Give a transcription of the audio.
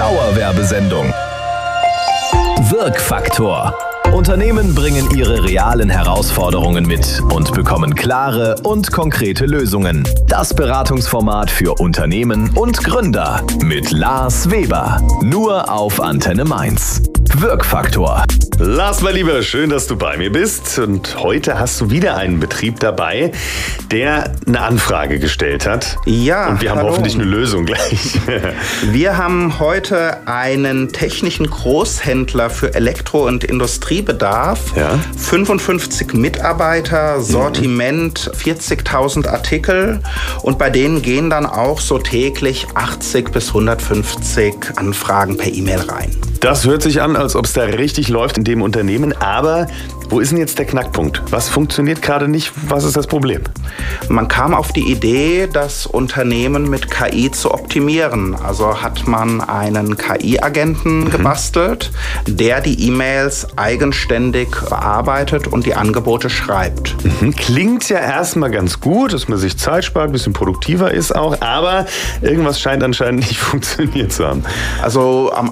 Dauerwerbesendung. Wirkfaktor. Unternehmen bringen ihre realen Herausforderungen mit und bekommen klare und konkrete Lösungen. Das Beratungsformat für Unternehmen und Gründer mit Lars Weber. Nur auf Antenne Mainz. Wirkfaktor. Lars, mein Lieber, schön, dass du bei mir bist. Und heute hast du wieder einen Betrieb dabei, der eine Anfrage gestellt hat. Ja, und wir haben hoffentlich eine Lösung gleich. Wir haben heute einen technischen Großhändler für Elektro- und Industriebedarf. Ja. 55 Mitarbeiter, Sortiment 40.000 Artikel. Und bei denen gehen dann auch so täglich 80 bis 150 Anfragen per E-Mail rein. Das hört sich an, als ob es da richtig läuft in dem Unternehmen. Aber wo ist denn jetzt der Knackpunkt? Was funktioniert gerade nicht? Was ist das Problem? Man kam auf die Idee, das Unternehmen mit KI zu optimieren. Also hat man einen KI-Agenten gebastelt, der die E-Mails eigenständig bearbeitet und die Angebote schreibt. Klingt ja erstmal ganz gut, dass man sich Zeit spart, ein bisschen produktiver ist auch. Aber irgendwas scheint anscheinend nicht funktioniert zu haben. Also am